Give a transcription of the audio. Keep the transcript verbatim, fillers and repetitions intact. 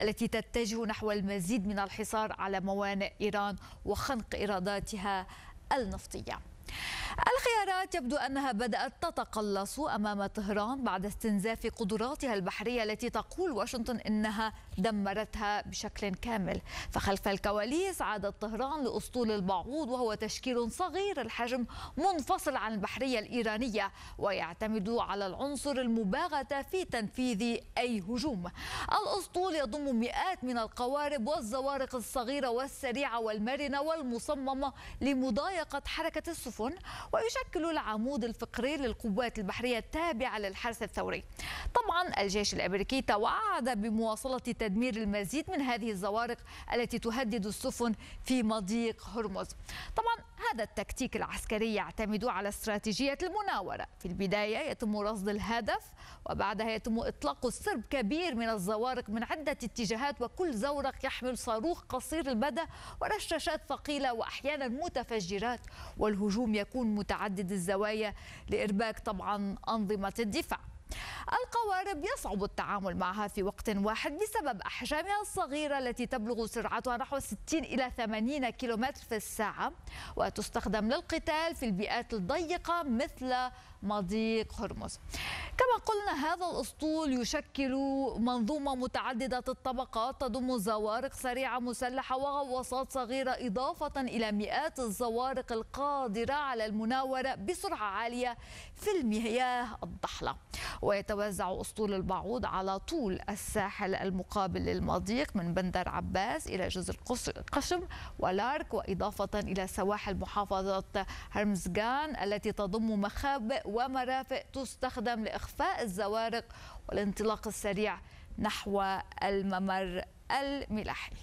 التي تتجه نحو المزيد من الحصار على موانئ إيران وخنق إيراداتها النفطية. الخيارات يبدو أنها بدأت تتقلص أمام طهران بعد استنزاف قدراتها البحرية التي تقول واشنطن إنها دمرتها بشكل كامل. فخلف الكواليس عادت طهران لأسطول البعوض، وهو تشكيل صغير الحجم منفصل عن البحرية الإيرانية ويعتمد على العنصر المباغتة في تنفيذ أي هجوم. الأسطول يضم مئات من القوارب والزوارق الصغيرة والسريعة والمرنة والمصممة لمضايقة حركة السفن، ويشكل العمود الفقري للقوات البحرية التابعة للحرس الثوري. طبعا الجيش الأمريكي توعد بمواصلة تدمير المزيد من هذه الزوارق التي تهدد السفن في مضيق هرمز. طبعا هذا التكتيك العسكري يعتمد على استراتيجية المناورة. في البداية يتم رصد الهدف، وبعدها يتم إطلاق سرب كبير من الزوارق من عدة اتجاهات، وكل زورق يحمل صاروخ قصير المدى ورشاشات ثقيلة وأحيانا متفجرات، والهجوم يكون متعدد الزوايا لإرباك طبعا أنظمة الدفاع. القوارب يصعب التعامل معها في وقت واحد بسبب أحجامها الصغيرة التي تبلغ سرعتها نحو ستين إلى ثمانين كيلومتر في الساعة، وتستخدم للقتال في البيئات الضيقة مثل مضيق هرمز. كما قلنا هذا الأسطول يشكل منظومة متعددة الطبقات تضم زوارق سريعة مسلحة وغواصات صغيرة، إضافة إلى مئات الزوارق القادرة على المناورة بسرعة عالية في المياه الضحلة. ويتوزع أسطول البعوض على طول الساحل المقابل للمضيق من بندر عباس إلى جزر قشم ولارك، وإضافة إلى سواحل محافظة هرمزغان التي تضم مخابئ ومرافق تستخدم لإخفاء الزوارق والانطلاق السريع نحو الممر الملاحي.